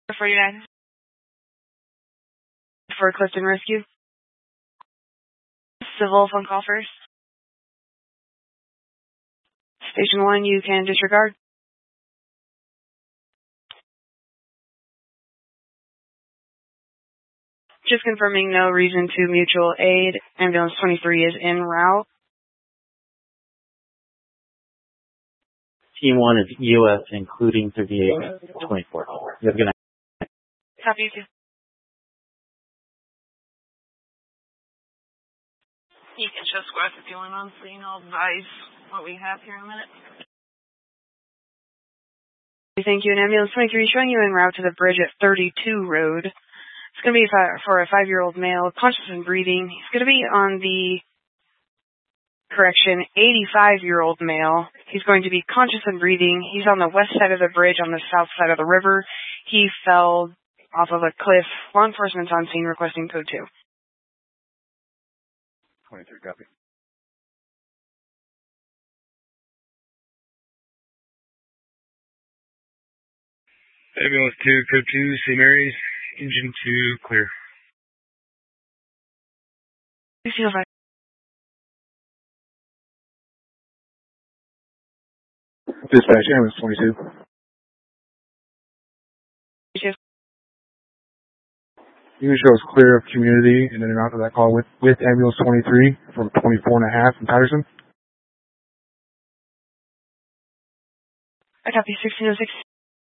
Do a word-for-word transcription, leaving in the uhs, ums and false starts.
forty-nine for Clifton Rescue. Civil phone call first. Station one, you can disregard. Just confirming no reason to mutual aid. Ambulance twenty-three is en route. Team one is U S, including thirty-eight twenty-four. You have a good night. Copy you too. You can show squad if you want on scene. I'll advise what we have here in a minute. Thank you. And Ambulance twenty-three showing you en route to the bridge at thirty-two Road. It's going to be for a five-year-old male, conscious and breathing. He's going to be on the, correction, eighty-five-year-old male. He's going to be conscious and breathing. He's on the west side of the bridge on the south side of the river. He fell off of a cliff. Law enforcement's on scene requesting code two. twenty-three, copy. Ambulance two, code two, Saint Mary's, engine two, clear. Dispatch, ambulance twenty-two. You can show us clear of community and then out of that call with, with ambulance twenty-three from twenty-four and a half in Patterson. I copy sixteen oh six.